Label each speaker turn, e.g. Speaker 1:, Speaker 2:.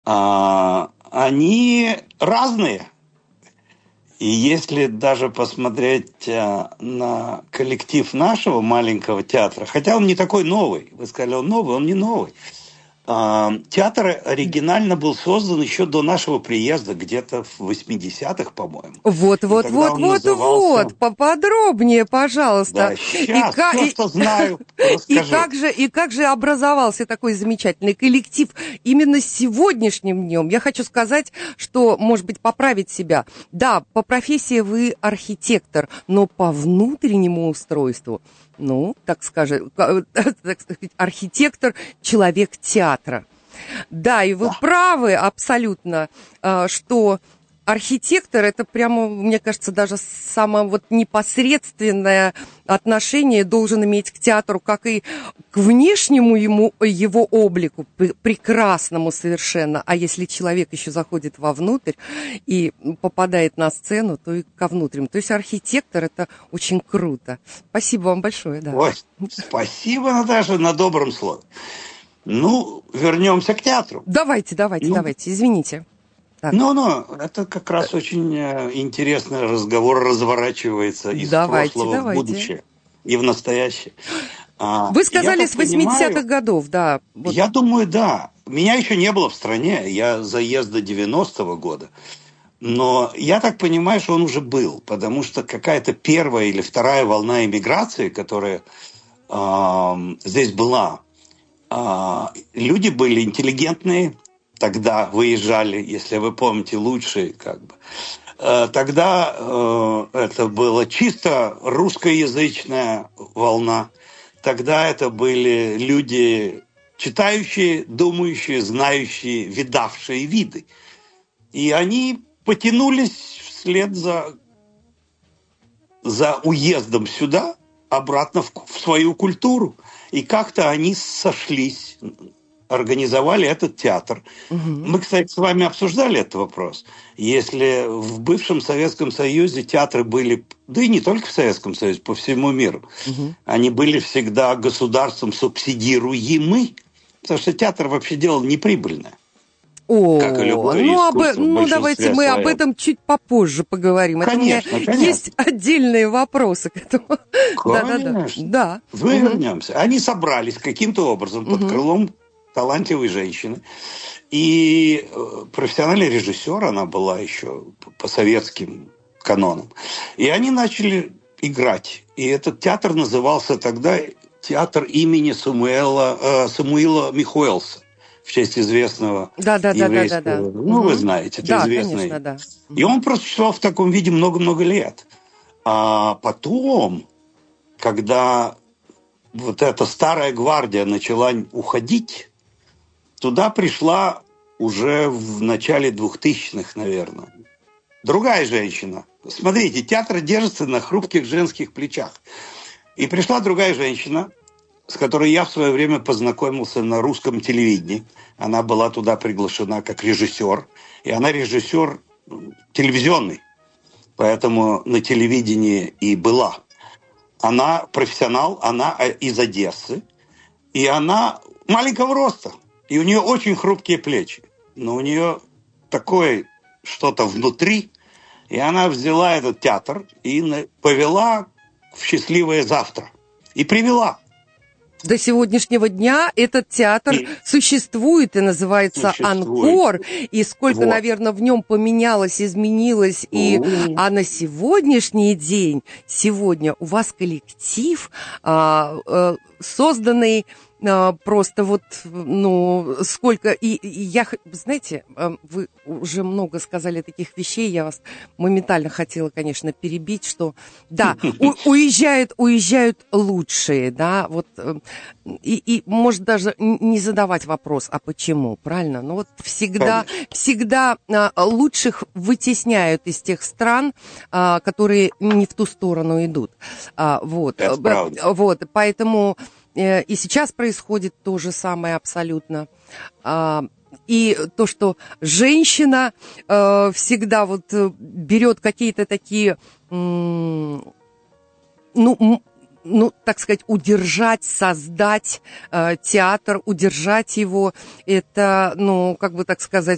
Speaker 1: они разные. И если даже посмотреть на коллектив нашего маленького театра, хотя он не такой новый, вы сказали, он новый, он не новый. Театр оригинально был создан еще до нашего приезда, где-то в 80-х, по-моему.
Speaker 2: Вот, поподробнее, пожалуйста.
Speaker 1: Да, сейчас просто знаю, расскажу.
Speaker 2: И как же образовался такой замечательный коллектив именно с сегодняшним днем? Я хочу сказать, что, может быть, поправить себя. Да, по профессии вы архитектор, но по внутреннему устройству, так сказать, архитектор, человек театра. Да, и вы правы абсолютно, что архитектор — это прямо, мне кажется, даже самое непосредственное отношение должен иметь к театру, как и к внешнему его облику, прекрасному совершенно. А если человек еще заходит вовнутрь и попадает на сцену, то и ко внутреннему. То есть архитектор — это очень круто. Спасибо вам большое. Да.
Speaker 1: Ой, спасибо, Наташа, на добром слове. Вернемся к театру.
Speaker 2: Давайте, извините.
Speaker 1: Это как раз очень интересный разговор разворачивается из прошлого в будущее и в настоящее.
Speaker 2: Вы сказали, с 80-х годов, да.
Speaker 1: Я думаю, да. Меня еще не было в стране, я заезд до 90-го года. Но я так понимаю, что он уже был, потому что какая-то первая или вторая волна эмиграции, которая здесь была, люди были интеллигентные, тогда выезжали, если вы помните, лучшие Тогда это была чисто русскоязычная волна. Тогда это были люди читающие, думающие, знающие, видавшие виды. И они потянулись вслед за уездом сюда, обратно в свою культуру. И как-то они сошлись, организовали этот театр. Угу. Мы, кстати, с вами обсуждали этот вопрос. Если в бывшем Советском Союзе театры были, да и не только в Советском Союзе, по всему миру, они были всегда государством субсидируемы, потому что театр вообще делал неприбыльное. Как и любое искусство,
Speaker 2: давайте мы об этом чуть попозже поговорим.
Speaker 1: Конечно,
Speaker 2: конечно. Есть отдельные вопросы к этому.
Speaker 1: Конечно.
Speaker 2: Да.
Speaker 1: Вернемся. Они собрались каким-то образом под крылом талантливой женщины. И профессиональный режиссер, она была еще по советским канонам. И они начали играть. И этот театр назывался тогда театр имени Самуила Михоэлса. В честь известного еврейского...
Speaker 2: Да.
Speaker 1: Вы знаете, это известный.
Speaker 2: Конечно, да.
Speaker 1: И он просуществовал в таком виде много-много лет. А потом, когда вот эта старая гвардия начала уходить, туда пришла уже в начале 2000-х, наверное, другая женщина. Смотрите, театр держится на хрупких женских плечах. И пришла другая женщина, с которой я в свое время познакомился на русском телевидении. Она была туда приглашена как режиссер. И она режиссер телевизионный. Поэтому на телевидении и была. Она профессионал, она из Одессы. И она маленького роста. И у нее очень хрупкие плечи. Но у нее такое что-то внутри. И она взяла этот театр и повела в счастливое завтра. И привела.
Speaker 2: До сегодняшнего дня этот театр существует и называется «Анкор». И сколько, наверное, в нем поменялось, изменилось. А на сегодняшний день, сегодня у вас коллектив, созданный просто сколько... И я, знаете, вы уже много сказали таких вещей, я вас моментально хотела, конечно, перебить, что, да, уезжают лучшие, да, и может даже не задавать вопрос, а почему, правильно? Ну, всегда лучших вытесняют из тех стран, которые не в ту сторону идут. Поэтому... И сейчас происходит то же самое абсолютно. И то, что женщина всегда берет какие-то такие, так сказать, удержать, создать театр, удержать его, это,